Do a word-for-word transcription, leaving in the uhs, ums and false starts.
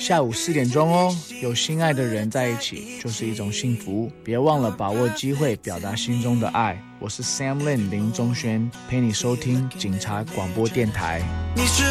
下午四点钟哦，有心爱的人在一起就是一种幸福，别忘了把握机会表达心中的爱。我是 Sam Lin 林宗轩，陪你收听警察广播电台。 你是